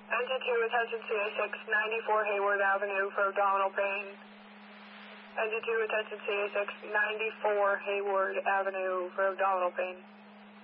Engine 2, attention CA6, 94 Hayward Avenue for abdominal pain. Engine 2, attention CA6, 94 Hayward Avenue for abdominal pain.